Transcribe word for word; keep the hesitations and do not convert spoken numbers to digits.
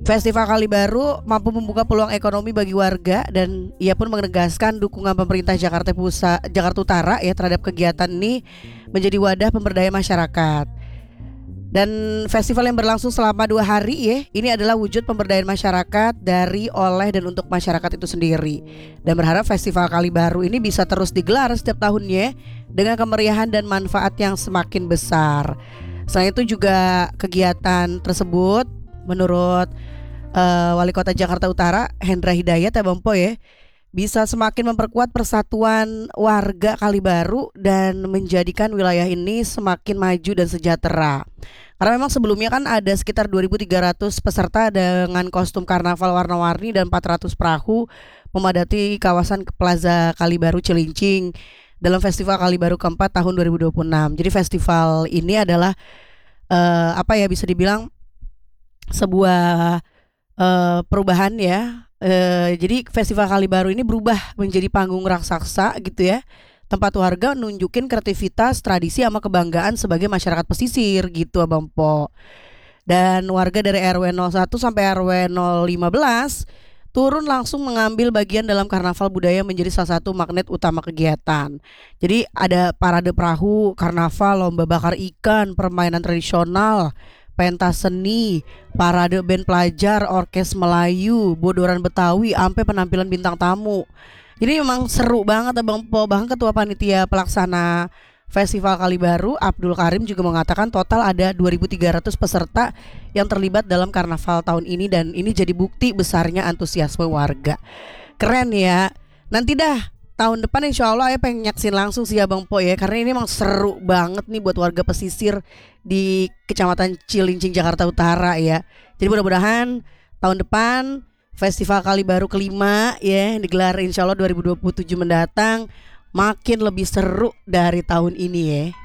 Festival Kali Baru mampu membuka peluang ekonomi bagi warga dan ia pun menegaskan dukungan pemerintah Jakarta Pusat, Jakarta Utara ya terhadap kegiatan ini menjadi wadah pemberdayaan masyarakat. Dan festival yang berlangsung selama dua hari ya, ini adalah wujud pemberdayaan masyarakat dari, oleh, dan untuk masyarakat itu sendiri. Dan berharap Festival Kali Baru ini bisa terus digelar setiap tahunnya dengan kemeriahan dan manfaat yang semakin besar. Selain itu juga kegiatan tersebut menurut uh, Wali Kota Jakarta Utara Hendra Hidayat ya Bang Po ya, bisa semakin memperkuat persatuan warga Kali Baru dan menjadikan wilayah ini semakin maju dan sejahtera. Karena memang sebelumnya kan ada sekitar dua ribu tiga ratus peserta dengan kostum karnaval warna-warni dan empat ratus perahu memadati kawasan Plaza Kali Baru Cilincing dalam Festival Kali Baru keempat tahun dua ribu dua puluh enam. Jadi festival ini adalah uh, apa ya, bisa dibilang sebuah uh, perubahan ya. Uh, jadi Festival Kali Baru ini berubah menjadi panggung raksasa gitu ya, tempat warga nunjukin kreativitas, tradisi sama kebanggaan sebagai masyarakat pesisir gitu Abang Po. Dan warga dari R W nol satu sampai R W nol lima belas turun langsung mengambil bagian dalam karnaval budaya menjadi salah satu magnet utama kegiatan. Jadi ada parade perahu, karnaval, lomba bakar ikan, permainan tradisional, pentas seni, parade band pelajar, orkes Melayu, bodoran Betawi, sampai penampilan bintang tamu. Jadi memang seru banget Abang Po. Bahkan Ketua Panitia Pelaksana Festival Kali Baru Abdul Karim juga mengatakan total ada dua ribu tiga ratus peserta yang terlibat dalam karnaval tahun ini, dan ini jadi bukti besarnya antusiasme warga. Keren ya. Nanti dah tahun depan insya Allah ya pengen nyaksin langsung sih Abang Po ya, karena ini emang seru banget nih buat warga pesisir di Kecamatan Cilincing Jakarta Utara ya. Jadi mudah-mudahan tahun depan Festival Kali Baru kelima ya digelar insya Allah dua ribu dua puluh tujuh mendatang makin lebih seru dari tahun ini ya.